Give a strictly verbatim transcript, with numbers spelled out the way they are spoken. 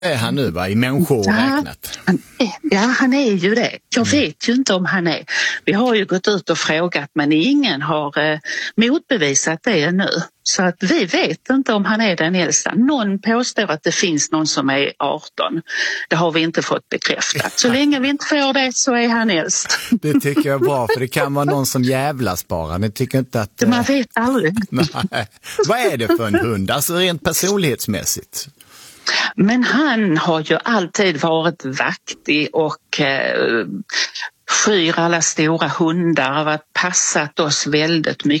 är han nu, va? I människor Ja, räknat. han är, ja, han är ju det. Jag vet ju inte om han är. Vi har ju gått ut och frågat, men ingen har eh, motbevisat det ännu. Så att vi vet inte om han är den äldsta. Någon påstår att det finns någon som är arton. Det har vi inte fått bekräftat. Så länge vi inte får det så är han äldst. Det tycker jag är bra, för det kan vara någon som jävlas bara. Ni tycker inte att... Man vet aldrig. Nej. Vad är det för en hund? Alltså rent personlighetsmässigt. Men han har ju alltid varit vaktig och eh, skyr alla stora hundar, har passat oss väldigt mycket.